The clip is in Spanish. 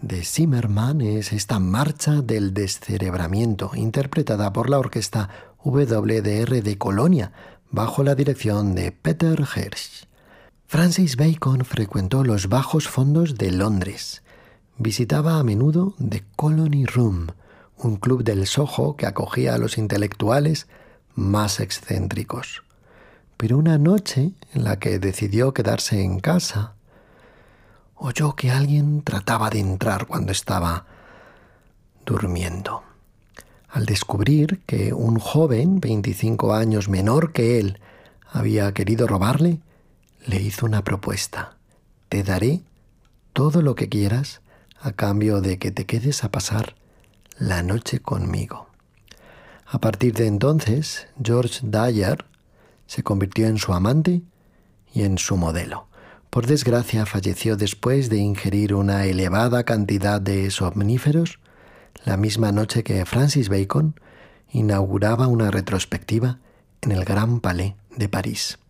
de Zimmermann es esta marcha del descerebramiento, interpretada por la orquesta WDR de Colonia, bajo la dirección de Peter Hirsch. Francis Bacon frecuentó los bajos fondos de Londres. Visitaba a menudo The Colony Room, un club del Soho que acogía a los intelectuales más excéntricos. Pero una noche en la que decidió quedarse en casa, oyó que alguien trataba de entrar cuando estaba durmiendo. Al descubrir que un joven, 25 años menor que él, había querido robarle, le hizo una propuesta. Te daré todo lo que quieras a cambio de que te quedes a pasar la noche conmigo. A partir de entonces, George Dyer se convirtió en su amante y en su modelo. Por desgracia, falleció después de ingerir una elevada cantidad de somníferos, la misma noche que Francis Bacon inauguraba una retrospectiva en el Grand Palais de París.